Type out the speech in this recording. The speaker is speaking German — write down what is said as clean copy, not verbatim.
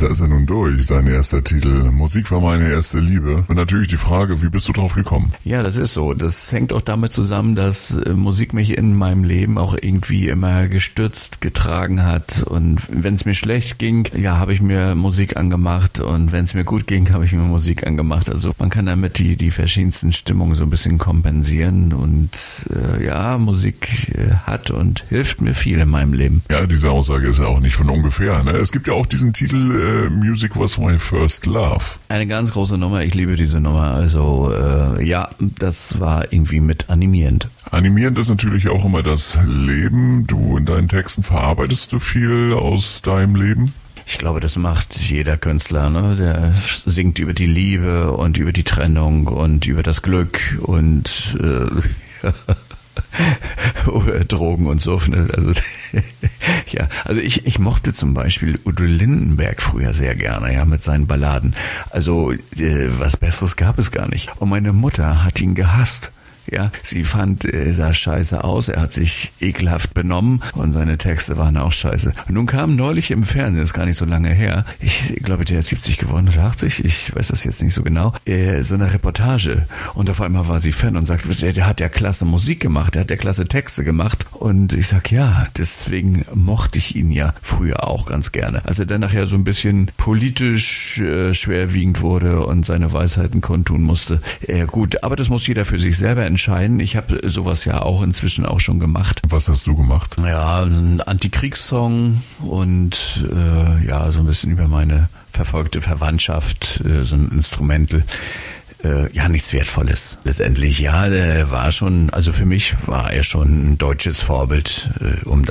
Da ist er nun durch, sein erster Titel. Musik war meine erste Liebe. Und natürlich die Frage, wie bist du drauf gekommen? Ja, das ist so. Das hängt auch damit zusammen, dass Musik mich in meinem Leben auch irgendwie immer gestützt, getragen hat. Und wenn es mir schlecht ging, ja, habe ich mir Musik angemacht. Und wenn es mir gut ging, habe ich mir Musik angemacht. Also man kann damit die verschiedensten Stimmungen so ein bisschen kompensieren. Und ja, Musik hat und hilft mir viel in meinem Leben. Ja, diese Aussage ist ja auch nicht von ungefähr. Ne? Es gibt ja auch diesen Titel Music Was My First Love. Eine ganz große Nummer. Ich liebe diese Nummer. Also ja, das war irgendwie mit animierend. Animierend ist natürlich auch immer das Leben. Du in deinen Texten verarbeitest du viel aus deinem Leben? Ich glaube, das macht jeder Künstler, ne? Der singt über die Liebe und über die Trennung und über das Glück und Drogen und so. Also ja, also ich mochte zum Beispiel Udo Lindenberg früher sehr gerne, ja, mit seinen Balladen. Also was Besseres gab es gar nicht. Und meine Mutter hat ihn gehasst. Ja, sie fand, er sah scheiße aus, er hat sich ekelhaft benommen und seine Texte waren auch scheiße. Und nun kam neulich im Fernsehen, ist gar nicht so lange her, ich glaube, der ist 70 geworden oder 80, ich weiß das jetzt nicht so genau, so eine Reportage. Und auf einmal war sie Fan und sagt, der hat ja klasse Musik gemacht, der hat ja klasse Texte gemacht. Und ich sag, ja, deswegen mochte ich ihn ja früher auch ganz gerne. Als er dann nachher so ein bisschen politisch schwerwiegend wurde und seine Weisheiten kundtun musste, gut, aber das muss jeder für sich selber entscheiden. Ich habe sowas ja auch inzwischen auch schon gemacht. Was hast du gemacht? Ja, ein Antikriegssong und ja, so ein bisschen über meine verfolgte Verwandtschaft, so ein Instrumental. Ja, nichts Wertvolles. Letztendlich, ja, der war schon, also für mich war er schon ein deutsches Vorbild, um das